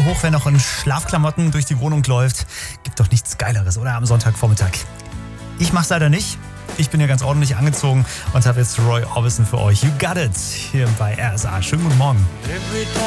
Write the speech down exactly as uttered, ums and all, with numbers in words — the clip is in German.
Hände hoch, wer noch in Schlafklamotten durch die Wohnung läuft. Gibt doch nichts Geileres, oder? Am Sonntagvormittag. Ich mach's leider nicht. Ich bin ja ganz ordentlich angezogen und habe jetzt Roy Orbison für euch. You got it. Hier bei R S A. Schönen guten Morgen.